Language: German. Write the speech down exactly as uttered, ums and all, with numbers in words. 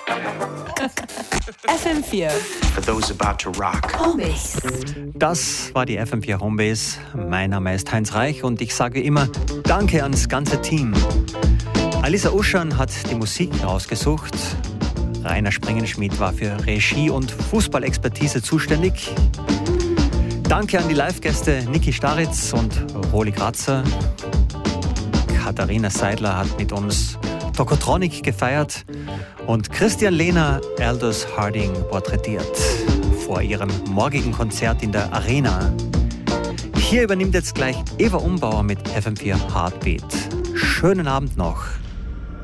F M vier. For those about to rock. Homebase. Das war die F M vier Homebase. Mein Name ist Heinz Reich und ich sage immer Danke ans ganze Team. Alisa Uschan hat die Musik rausgesucht. Rainer Sprengenschmidt war für Regie und Fußballexpertise zuständig. Danke an die Live-Gäste Niki Staritz und Roli Kratzer. Katharina Seidler hat mit uns Tokotronic gefeiert und Christian Lehner Aldous Harding porträtiert vor ihrem morgigen Konzert in der Arena. Hier übernimmt jetzt gleich Eva Umbauer mit F M vier Heartbeat. Schönen Abend noch.